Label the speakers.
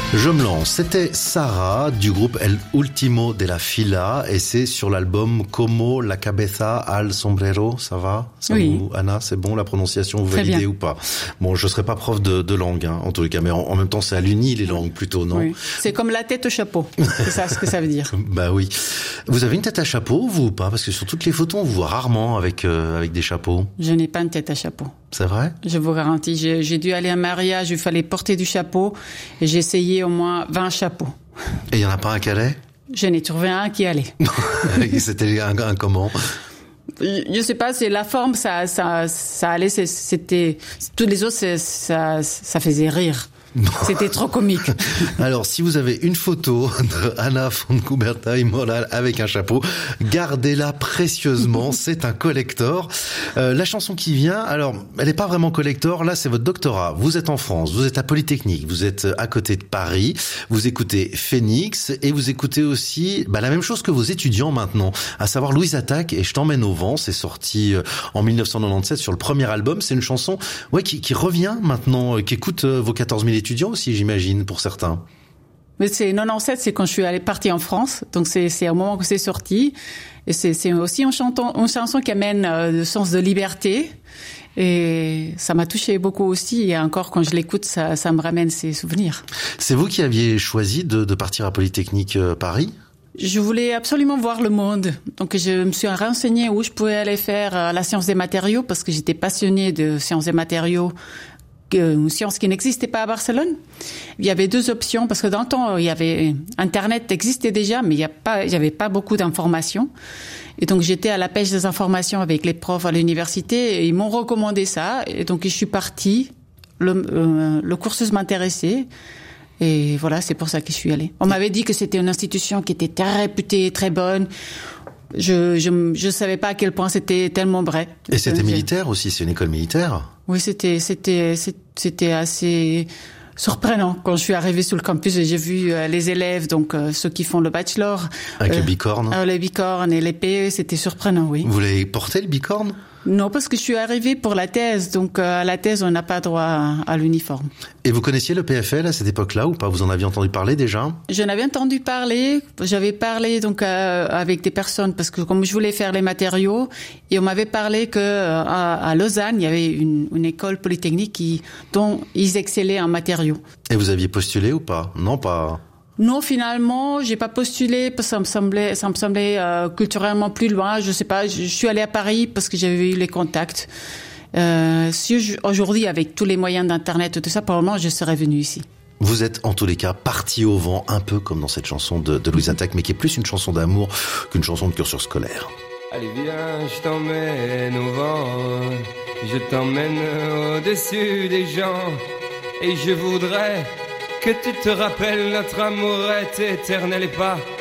Speaker 1: Je me lance, c'était Sarah du groupe El Último de la Fila et c'est sur l'album Como la cabeza al sombrero, ça va?
Speaker 2: Oui.
Speaker 1: Anna, c'est bon la prononciation, vous
Speaker 2: Très
Speaker 1: validez
Speaker 2: bien.
Speaker 1: ou pas? Bon, je serai pas prof de langue, en tous les cas, mais en même temps c'est à l'uni les langues plutôt, non?
Speaker 2: Oui. C'est comme la tête au chapeau, c'est ça ce que ça veut dire.
Speaker 1: Bah oui. Vous avez une tête à chapeau, vous ou pas? Parce que sur toutes les photos on vous voit rarement avec des chapeaux.
Speaker 2: Je n'ai pas une tête à chapeau.
Speaker 1: C'est vrai?
Speaker 2: Je vous garantis, j'ai dû aller à un mariage, il fallait porter du chapeau et j'ai essayé au moins 20 chapeaux.
Speaker 1: Et il y en a pas un Calais?
Speaker 2: Je n'ai trouvé un qui allait.
Speaker 1: C'était un comment?
Speaker 2: Je sais pas, c'est la forme, ça allait, c'était, tous les autres, ça faisait rire. C'était trop comique.
Speaker 1: Alors, si vous avez une photo de Anna Fontcuberta y Moral avec un chapeau, gardez-la précieusement. C'est un collector. La chanson qui vient, alors, elle n'est pas vraiment collector. Là, c'est votre doctorat. Vous êtes en France, vous êtes à Polytechnique, vous êtes à côté de Paris. Vous écoutez Phoenix et vous écoutez aussi la même chose que vos étudiants maintenant, à savoir Louise Attaque et Je t'emmène au vent. C'est sorti en 1997 sur le premier album. C'est une chanson qui revient maintenant, qui écoute vos 14 000 étudiants aussi, j'imagine, pour certains.
Speaker 2: Mais c'est 97, c'est quand je suis partie en France, donc c'est au moment que c'est sorti, et c'est aussi une chanson qui amène le sens de liberté, et ça m'a touché beaucoup aussi, et encore quand je l'écoute, ça me ramène ces souvenirs. C'est
Speaker 1: vous qui aviez choisi de partir à Polytechnique Paris ?
Speaker 2: Je voulais absolument voir le monde. Donc, je me suis renseignée où je pouvais aller faire la science des matériaux, parce que j'étais passionnée de sciences des matériaux, une science qui n'existait pas à Barcelone. Il y avait deux options, parce que dans le temps, Internet existait déjà, mais il y avait pas beaucoup d'informations. Et donc, j'étais à la pêche des informations avec les profs à l'université, et ils m'ont recommandé ça. Et donc, je suis partie. Le cursus m'intéressait. Et voilà, c'est pour ça que je suis allée. On m'avait dit que c'était une institution qui était très réputée, très bonne. Je savais pas à quel point c'était tellement vrai.
Speaker 1: Et c'était militaire aussi, c'est une école militaire.
Speaker 2: Oui, c'était assez surprenant quand je suis arrivée sur le campus et j'ai vu les élèves, donc ceux qui font le bachelor.
Speaker 1: Avec les bicornes.
Speaker 2: Les bicornes et les PE, c'était surprenant, oui.
Speaker 1: Vous l'avez porté, le bicorne?
Speaker 2: Non, parce que je suis arrivée pour la thèse, donc à la thèse, on n'a pas droit à l'uniforme.
Speaker 1: Et vous connaissiez le PFL à cette époque-là ou pas? Vous en aviez entendu parler déjà?
Speaker 2: J'en avais entendu parler. J'avais parlé donc avec des personnes parce que comme je voulais faire les matériaux, et on m'avait parlé que à Lausanne, il y avait une école polytechnique dont ils excellaient en matériaux.
Speaker 1: Et vous aviez postulé ou pas? Non, pas.
Speaker 2: Non, finalement, j'ai pas postulé parce que ça me semblait culturellement plus loin. Je sais pas. Je suis allée à Paris parce que j'avais eu les contacts. Si aujourd'hui, avec tous les moyens d'internet et tout ça, probablement, je serais venue ici.
Speaker 1: Vous êtes en tous les cas parti au vent, un peu comme dans cette chanson de Louise Attaque, mais qui est plus une chanson d'amour qu'une chanson de cursus scolaire.
Speaker 3: Allez viens, je t'emmène au vent, je t'emmène au-dessus des gens, et je voudrais que tu te rappelles, notre amour est éternel et pas